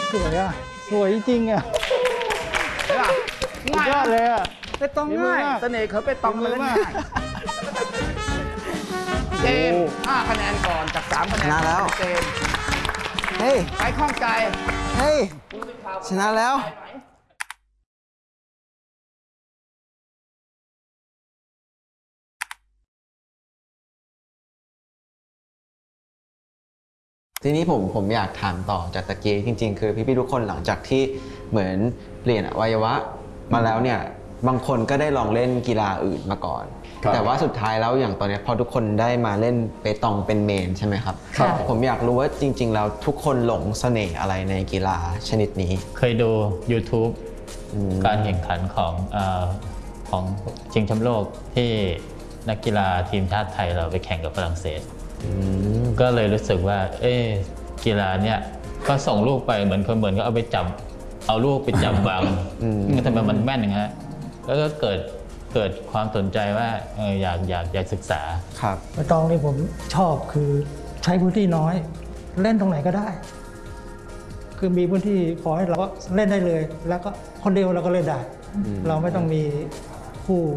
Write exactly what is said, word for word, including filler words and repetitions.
สวยอ่ะสวยจริงอ่ะใช่ป่ะสุดยอดเลยอ่ะไปตองง่ายเสน่ห์เขาไปตองมันง่ายเจมส์ห้าคะแนนก่อนจากสามคะแนนชนะแล้วเจมส์เฮ้ยใครข้องใจเฮ้ย ชนะแล้ว ทีนี้ผมผมอยากถามต่อจากตะกี้จริงๆ คือพี่ๆทุกคนหลังจากที่เหมือนเปลี่ยนอวัยวะมาแล้วเนี่ยบางคนก็ได้ลองเล่นกีฬาอื่นมาก่อน แต่ว่าสุดท้ายแล้วอย่างตอนนี้พอทุกคนได้มาเล่นเปตองเป็นเมนใช่ไหมครับ ผมอยากรู้ว่าจริงๆแล้วทุกคนหลงเสน่ห์อะไรในกีฬาชนิดนี้เคยดู YouTube การแข่งขันของเอ่อของชิงแชมป์โลกที่นักกีฬาทีมชาติไทยเราไปแข่งกับฝรั่งเศสก็เลยรู้สึกว่าเอ๊ะกีฬาเนี่ยก็ส่งลูกไปเหมือนคนเหมือนก็เอาไปจับเอาลูกไปจับวางทำไมมันแม่นอย่างนั้นแล้วก็เกิดเกิดความสนใจว่าเอออยากอยากอยากศึกษาครับเปตองนี่ผมชอบคือใช้พื้นที่น้อยเล่นตรงไหนก็ได้ คือมีพื้นที่พอให้เราก็เล่นได้เลย แล้วก็คนเดียวเราก็เล่นได้ เราไม่ต้องมีคู่